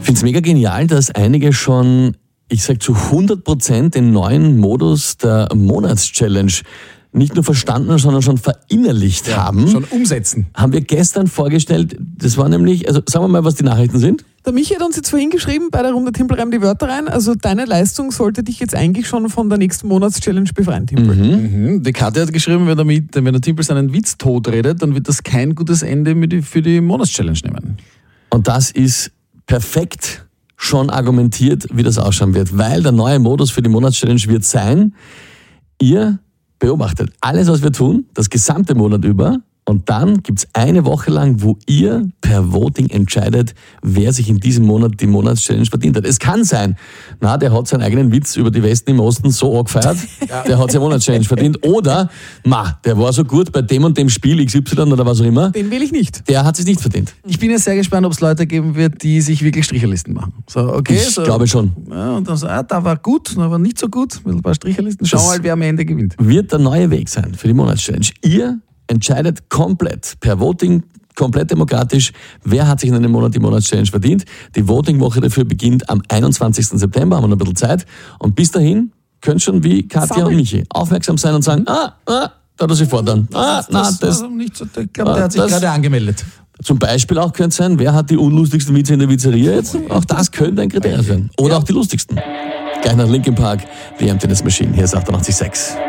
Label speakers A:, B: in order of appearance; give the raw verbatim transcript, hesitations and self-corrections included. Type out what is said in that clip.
A: finde es mega genial, dass einige schon, ich sag zu hundert Prozent den neuen Modus der Monatschallenge nicht nur verstanden, sondern schon verinnerlicht
B: ja,
A: haben.
B: Schon umsetzen.
A: Haben wir gestern vorgestellt, das war nämlich, also sagen wir mal, was die Nachrichten sind.
C: Der Michi hat uns jetzt vorhin geschrieben, bei der Runde Timpel reimt die Wörter rein. Also deine Leistung sollte dich jetzt eigentlich schon von der nächsten Monatschallenge befreien, Timpel.
A: Mhm.
B: Mhm. Die Katja hat geschrieben, wenn der, mit, wenn der Timpel seinen Witz tot redet, dann wird das kein gutes Ende mit die, für die Monatschallenge nehmen.
A: Und das ist perfekt schon argumentiert, wie das ausschauen wird. Weil der neue Modus für die Monatschallenge wird sein, ihr beobachtet alles, was wir tun, das gesamte Monat über. Und dann gibt's eine Woche lang, wo ihr per Voting entscheidet, wer sich in diesem Monat die Monatschallenge verdient hat. Es kann sein, na, der hat seinen eigenen Witz über die Westen im Osten so angefeiert, ja. der hat seine Monatschallenge verdient. Oder, ma, der war so gut bei dem und dem Spiel X Y oder was auch immer.
C: Den will ich nicht.
A: Der hat sich nicht verdient.
B: Ich bin jetzt sehr gespannt, ob es Leute geben wird, die sich wirklich Stricherlisten machen. So, okay,
A: ich
B: so,
A: glaube schon.
B: Ja, und dann so, ah, da war gut, da war nicht so gut, mit ein paar Stricherlisten. Schauen wir halt, wer am Ende gewinnt.
A: Wird der neue Weg sein für die Monatschallenge. Ihr entscheidet komplett per Voting, komplett demokratisch, wer hat sich in einem Monat die Monatschallenge verdient. Die Votingwoche dafür beginnt am einundzwanzigsten September, haben wir noch ein bisschen Zeit. Und bis dahin könnt schon wie Katja
C: Sammeln.
A: und Michi aufmerksam sein und sagen, ah, ah, da hat er sich fordern. Ah,
B: das,
A: na,
B: das,
A: das.
B: also nicht so, ich glaube, der hat sich
A: das-
B: gerade angemeldet.
A: Zum Beispiel auch könnte sein, wer hat die unlustigsten Witze in der Pizzeria jetzt? Auch das könnte ein Kriterium sein. Oder auch die lustigsten. Gleich nach Linkin Park, The Emptiness Machine. Hier ist achtundachtzig Komma sechs.